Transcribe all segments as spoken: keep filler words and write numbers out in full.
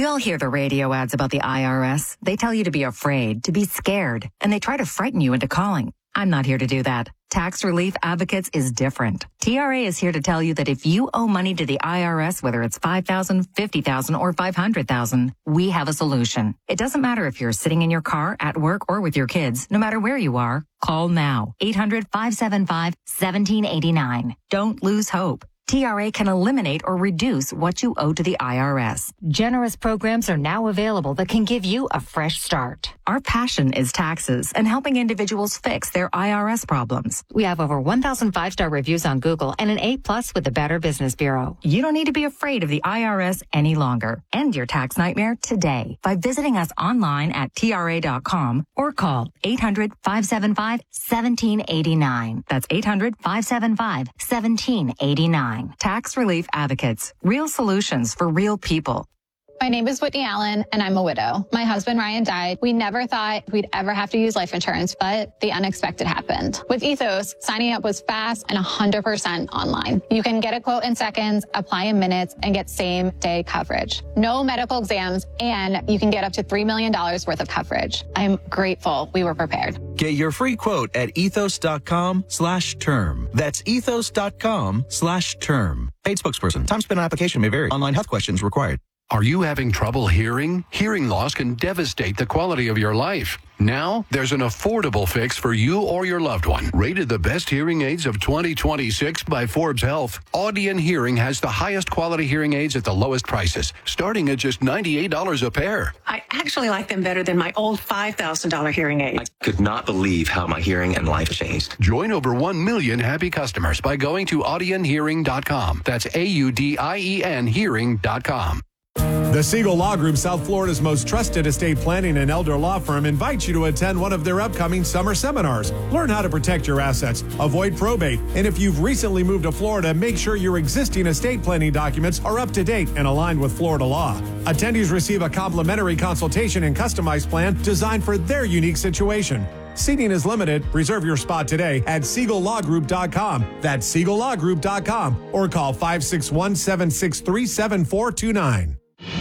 We all hear the radio ads about the I R S. They tell you to be afraid, to be scared, and they try to frighten you into calling. I'm not here to do that. Tax Relief Advocates is different. T R A is here to tell you that if you owe money to the I R S, whether it's five thousand dollars, fifty thousand dollars, or five hundred thousand dollars, we have a solution. It doesn't matter if you're sitting in your car, at work, or with your kids. No matter where you are, call now. eight hundred, five seven five, one seven eight nine. Don't lose hope. T R A can eliminate or reduce what you owe to the I R S. Generous programs are now available that can give you a fresh start. Our passion is taxes and helping individuals fix their I R S problems. We have over one thousand five-star reviews on Google and an A plus with the Better Business Bureau. You don't need to be afraid of the I R S any longer. End your tax nightmare today by visiting us online at T R A dot com or call eight hundred, five seven five, one seven eight nine. That's eight hundred, five seven five, one seven eight nine. Tax Relief Advocates. Real solutions for real people. My name is Whitney Allen, and I'm a widow. My husband, Ryan, died. We never thought we'd ever have to use life insurance, but the unexpected happened. With Ethos, signing up was fast and one hundred percent online. You can get a quote in seconds, apply in minutes, and get same-day coverage. No medical exams, and you can get up to three million dollars worth of coverage. I'm grateful we were prepared. Get your free quote at ethos.com slash term. That's ethos.com slash term. Paid spokesperson. Time spent on application may vary. Online health questions required. Are you having trouble hearing? Hearing loss can devastate the quality of your life. Now, there's an affordable fix for you or your loved one. Rated the best hearing aids of twenty twenty-six by Forbes Health, Audion Hearing has the highest quality hearing aids at the lowest prices, starting at just ninety-eight dollars a pair. I actually like them better than my old five thousand dollars hearing aids. I could not believe how my hearing and life changed. Join over one million happy customers by going to audion hearing dot com. That's A U D I E N hearing dot com. The Siegel Law Group, South Florida's most trusted estate planning and elder law firm, invites you to attend one of their upcoming summer seminars. Learn how to protect your assets, avoid probate, and if you've recently moved to Florida, make sure your existing estate planning documents are up to date and aligned with Florida law. Attendees receive a complimentary consultation and customized plan designed for their unique situation. Seating is limited. Reserve your spot today at siegel law group dot com. That's siegel law group dot com or call five six one, seven six three, seven four two nine.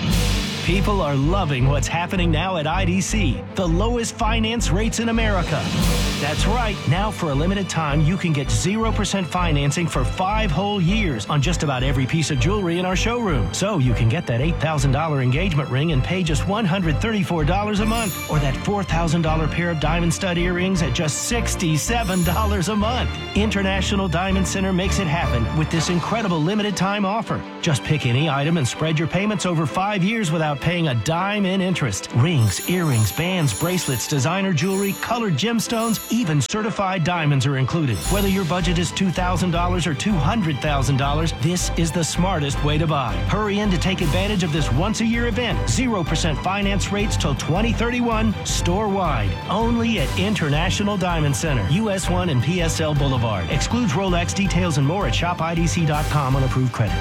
People are loving what's happening now at I D C, the lowest finance rates in America. That's right. Now, for a limited time, you can get zero percent financing for five whole years on just about every piece of jewelry in our showroom. So you can get that eight thousand dollars engagement ring and pay just one hundred thirty-four dollars a month, or that four thousand dollars pair of diamond stud earrings at just sixty-seven dollars a month. International Diamond Center makes it happen with this incredible limited time offer. Just pick any item and spread your payments over five years without paying a dime in interest. Rings, earrings, bands, bracelets, designer jewelry, colored gemstones, even certified diamonds are included. Whether your budget is two thousand dollars or two hundred thousand dollars, this is the smartest way to buy. Hurry in to take advantage of this once-a-year event. zero percent finance rates till twenty thirty-one, store-wide. Only at International Diamond Center, U S one and P S L Boulevard. Excludes Rolex. Details and more at shop I D C dot com on approved credit.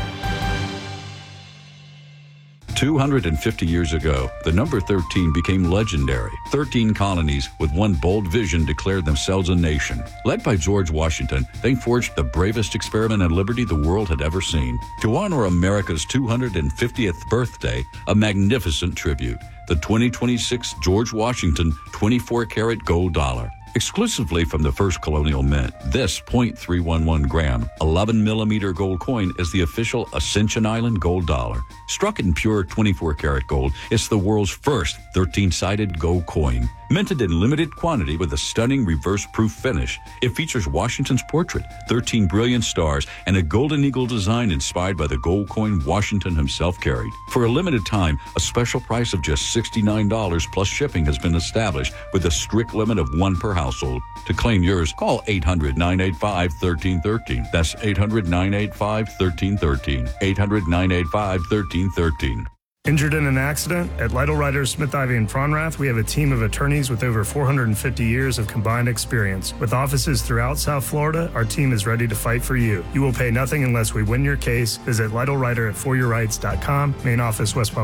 two hundred fifty years ago, the number thirteen became legendary. thirteen colonies with one bold vision declared themselves a nation. Led by George Washington, they forged the bravest experiment in liberty the world had ever seen. To honor America's two hundred fiftieth birthday, a magnificent tribute, the twenty twenty-six George Washington twenty-four karat gold dollar. Exclusively from the first colonial mint, this point three one one gram, eleven millimeter gold coin is the official Ascension Island gold dollar. Struck in pure twenty-four karat gold, it's the world's first thirteen-sided gold coin. Minted in limited quantity with a stunning reverse-proof finish, it features Washington's portrait, thirteen brilliant stars, and a golden eagle design inspired by the gold coin Washington himself carried. For a limited time, a special price of just sixty-nine dollars plus shipping has been established with a strict limit of one per household. To claim yours, call eight hundred, nine eight five, one three one three. That's eight hundred, nine eight five, one three one three. eight hundred, nine eight five, one three one three. Injured in an accident? At Lytle Writers, Smith, Ivy, and Fronrath, we have a team of attorneys with over four hundred fifty years of combined experience. With offices throughout South Florida, our team is ready to fight for you. You will pay nothing unless we win your case. Visit Lytle Writer at for your rights dot com, main office, West Palm Beach.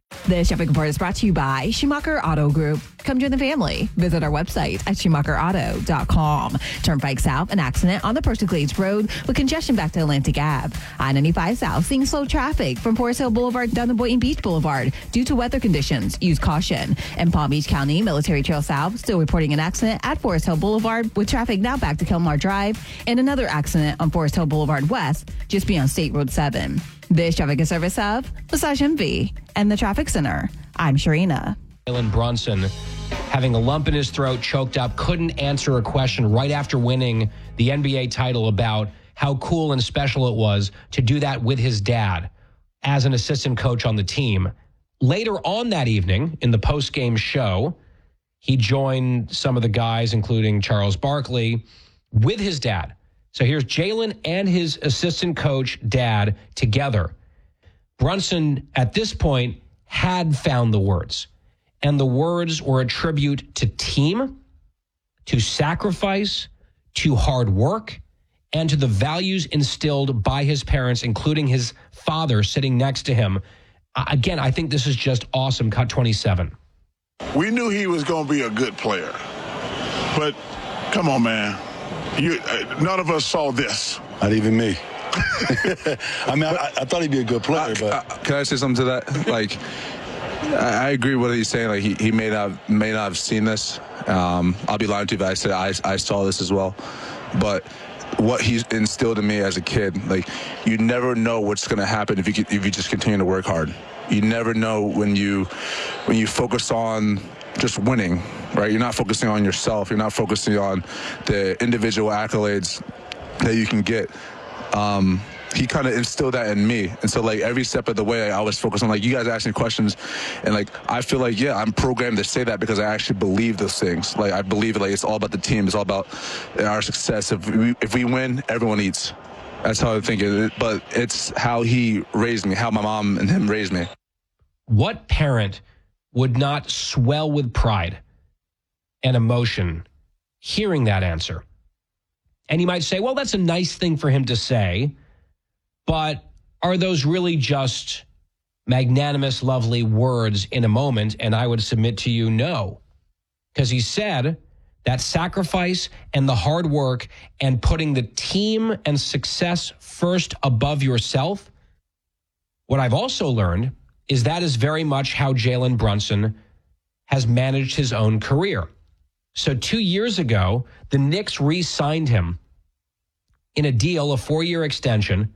This traffic report is brought to you by Schumacher Auto Group. Come join the family. Visit our website at schumacher auto dot com. Turnpike South, an accident on the Persiclades Road with congestion back to Atlantic Ave. I ninety-five South, seeing slow traffic from Forest Hill Boulevard down to Boynton Beach Boulevard due to weather conditions. Use caution. In Palm Beach County, Military Trail South, still reporting an accident at Forest Hill Boulevard with traffic now back to Kelmar Drive, and another accident on Forest Hill Boulevard West just beyond State Road seven. This traffic is service of Massage M V and the Traffic Center. I'm Sharina. Jalen Brunson having a lump in his throat, choked up, couldn't answer a question right after winning the N B A title about how cool and special it was to do that with his dad as an assistant coach on the team. Later on that evening, in the post-game show, he joined some of the guys, including Charles Barkley, with his dad. So here's Jalen and his assistant coach dad together. Brunson, at this point, had found the words. And the words were a tribute to team, to sacrifice, to hard work, and to the values instilled by his parents, including his father sitting next to him. Uh, again, I think this is just awesome. Cut twenty-seven. We knew he was going to be a good player. But come on, man. You, uh, none of us saw this. Not even me. I mean, I, I thought he'd be a good player, but I, I, can I say something to that? Like, I, I agree with what he's saying. Like, he, he may not may not have seen this. Um, I'll be lying to you if I said I I saw this as well. But what he's instilled in me as a kid, like, you never know what's going to happen if you if you just continue to work hard. You never know when you when you focus on just winning, right? You're not focusing on yourself. You're not focusing on the individual accolades that you can get. Um, he kind of instilled that in me. And so, like, every step of the way, I was focused on, like, you guys ask me questions. And, like, I feel like, yeah, I'm programmed to say that because I actually believe those things. Like, I believe, like, it's all about the team. It's all about our success. If we, if we win, everyone eats. That's how I think it. But it's how he raised me, how my mom and him raised me. What parent would not swell with pride and emotion hearing that answer? And you might say, well, that's a nice thing for him to say, but are those really just magnanimous, lovely words in a moment? And I would submit to you, no. Because he said that sacrifice and the hard work and putting the team and success first above yourself. What I've also learned is that is very much how Jalen Brunson has managed his own career. So two years ago, the Knicks re-signed him in a deal, a four-year extension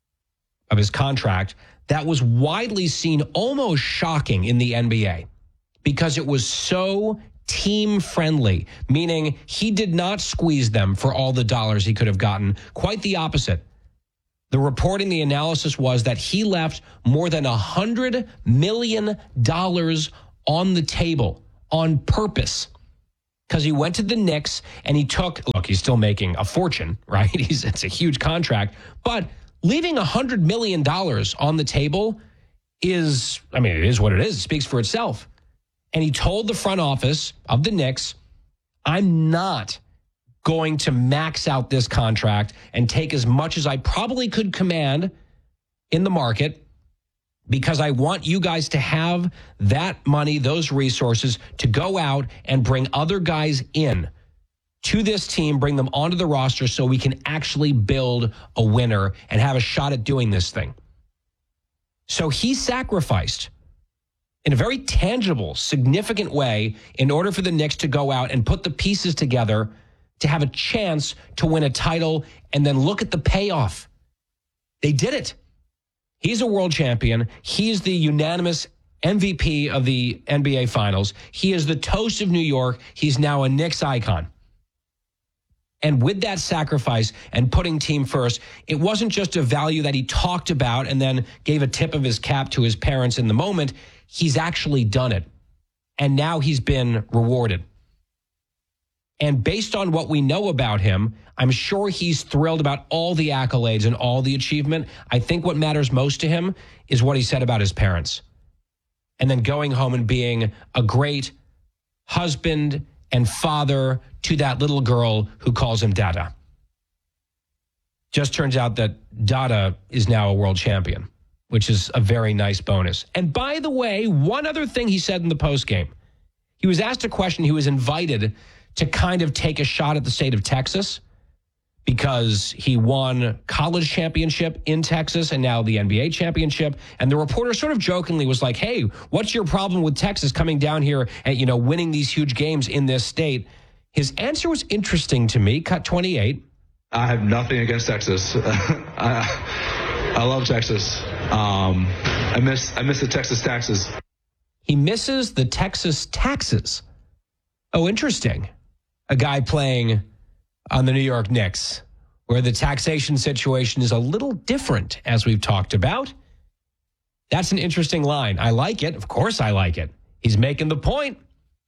of his contract that was widely seen, almost shocking in the N B A because it was so team-friendly, meaning he did not squeeze them for all the dollars he could have gotten. Quite the opposite. The reporting, the analysis was that he left more than one hundred million dollars on the table on purpose because he went to the Knicks and he took, look, he's still making a fortune, right? He's, it's a huge contract, but leaving one hundred million dollars on the table is, I mean, it is what it is. It speaks for itself. And he told the front office of the Knicks, I'm not going to max out this contract and take as much as I probably could command in the market because I want you guys to have that money, those resources to go out and bring other guys in to this team, bring them onto the roster so we can actually build a winner and have a shot at doing this thing. So he sacrificed in a very tangible, significant way in order for the Knicks to go out and put the pieces together to have a chance to win a title and then look at the payoff. They did it. He's a world champion. He's the unanimous M V P of the N B A Finals. He is the toast of New York. He's now a Knicks icon. And with that sacrifice and putting team first, it wasn't just a value that he talked about and then gave a tip of his cap to his parents in the moment. He's actually done it. And now he's been rewarded. And based on what we know about him, I'm sure he's thrilled about all the accolades and all the achievement. I think what matters most to him is what he said about his parents. And then going home and being a great husband and father to that little girl who calls him Dada. Just turns out that Dada is now a world champion. which is a very nice bonus. And by the way, one other thing he said in the postgame. He was asked a question. He was invited to kind of take a shot at the state of Texas because he won college championship in Texas and now the N B A championship. And the reporter sort of jokingly was like, hey, what's your problem with Texas coming down here and, you know, winning these huge games in this state? His answer was interesting to me. Cut twenty-eight. I have nothing against Texas. I, I love Texas. Um, I miss I miss the Texas taxes. He misses the Texas taxes. Oh, interesting. A guy playing on the New York Knicks, where the taxation situation is a little different, as we've talked about. That's an interesting line. I like it. Of course I like it. He's making the point.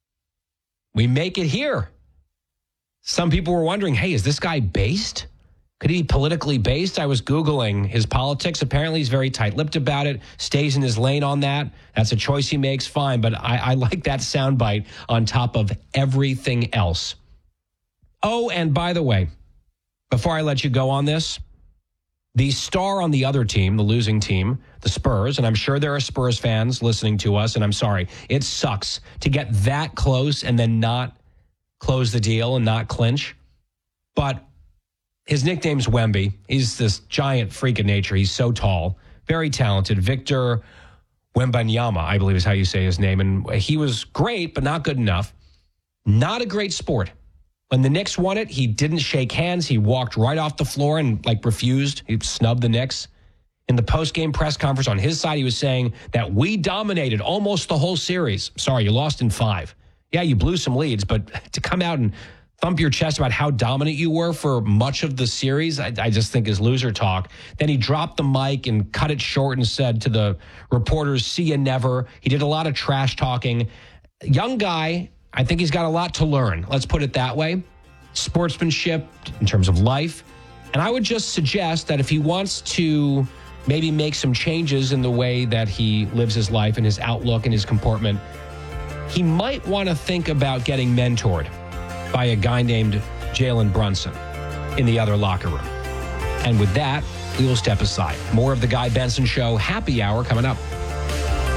We make it here. Some people were wondering, hey, is this guy based? Could he be politically based? I was Googling his politics. Apparently, he's very tight-lipped about it, stays in his lane on that. That's a choice he makes, fine. But I, I like that soundbite on top of everything else. Oh, and by the way, before I let you go on this, the star on the other team, the losing team, the Spurs, and I'm sure there are Spurs fans listening to us, and I'm sorry, it sucks to get that close and then not close the deal and not clinch. But his nickname's Wemby. He's this giant freak of nature. He's so tall, very talented. Victor Wembanyama, I believe is how you say his name. And he was great, but not good enough. Not a great sport. When the Knicks won it, he didn't shake hands. He walked right off the floor and like refused. He snubbed the Knicks. In the post-game press conference on his side, he was saying that we dominated almost the whole series. Sorry, you lost in five. Yeah, you blew some leads, but to come out and thump your chest about how dominant you were for much of the series, I, I just think is loser talk. Then he dropped the mic and cut it short and said to the reporters, see you never. He did a lot of trash talking. Young guy, I think he's got a lot to learn. Let's put it that way. Sportsmanship in terms of life. And I would just suggest that if he wants to maybe make some changes in the way that he lives his life and his outlook and his comportment, he might want to think about getting mentored by a guy named Jalen Brunson in the other locker room. And with that, we will step aside. More of the Guy Benson Show happy hour coming up.